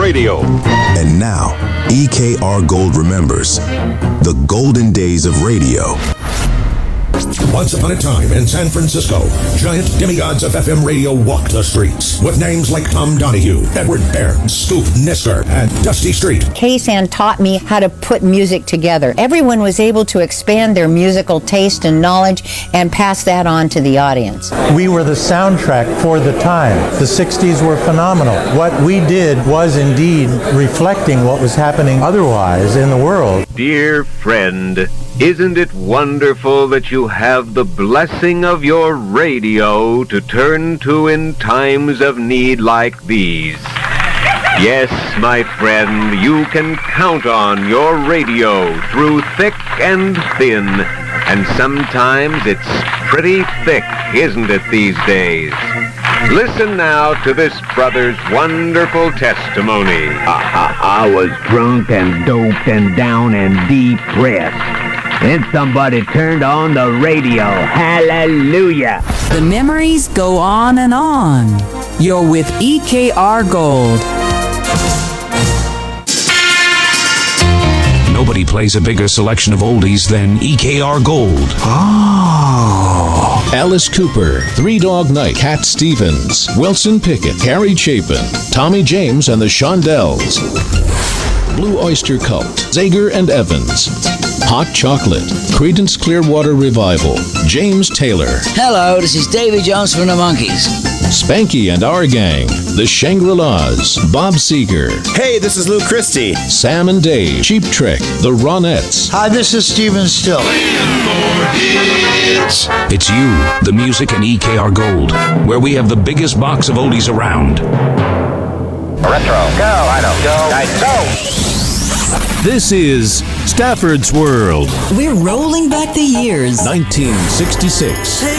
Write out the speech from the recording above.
Radio. And now, EKR Gold remembers the golden days of radio. Once upon a time in San Francisco, giant demigods of FM radio walked the streets with names like Tom Donahue, Edward Baird, Scoop Nisker, and Dusty Street. KSAN taught me how to put music together. Everyone was able to expand their musical taste and knowledge and pass that on to the audience. We were the soundtrack for the time. The 60s were phenomenal. What we did was indeed reflecting what was happening otherwise in the world. Dear friend, isn't it wonderful that you have the blessing of your radio to turn to in times of need like these? Yes, my friend, you can count on your radio through thick and thin, and sometimes it's pretty thick, isn't it, these days? Listen now to this brother's wonderful testimony. I was drunk and doped and down and depressed. Then somebody turned on the radio. Hallelujah. The memories go on and on. You're with EKR Gold. Nobody plays a bigger selection of oldies than EKR Gold. Alice Cooper, Three Dog Night, Cat Stevens, Wilson Pickett, Carrie Chapin, Tommy James and the Shondells, Blue Oyster Cult, Zager and Evans, Hot Chocolate, Creedence Clearwater Revival, James Taylor. Hello, this is Davy Jones from the Monkees. Spanky and Our Gang, the Shangri-Las, Bob Seger. Hey, this is Lou Christie. Sam and Dave, Cheap Trick, the Ronettes. Hi, this is Steven Still. It's you, the music, and EKR Gold, where we have the biggest box of oldies around. Retro. Go, I don't go. Guys, go! This is Stafford's World. We're rolling back the years. 1966.